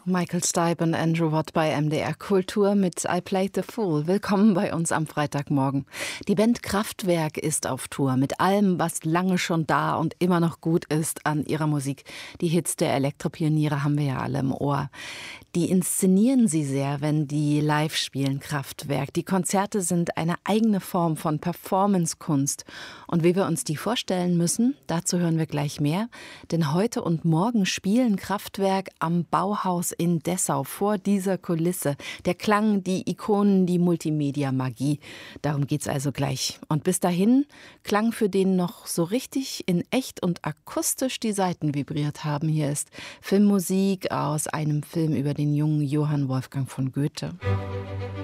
Michael Stipe und Andrew Watt bei MDR Kultur mit I Played the Fool. Willkommen bei uns am Freitagmorgen. Die Band Kraftwerk ist auf Tour mit allem, was lange schon da und immer noch gut ist an ihrer Musik. Die Hits der Elektropioniere haben wir ja alle im Ohr. Die inszenieren sie sehr, wenn die live spielen, Kraftwerk. Die Konzerte sind eine eigene Form von Performancekunst. Und wie wir uns die vorstellen müssen, dazu hören wir gleich mehr. Denn heute und morgen spielen Kraftwerk am Bauhaus in Dessau vor dieser Kulisse. Der Klang, die Ikonen, die Multimedia-Magie. Darum geht's also gleich. Und bis dahin Klang, für den noch so richtig in echt und akustisch die Saiten vibriert haben. Hier ist Filmmusik aus einem Film über den jungen Johann Wolfgang von Goethe.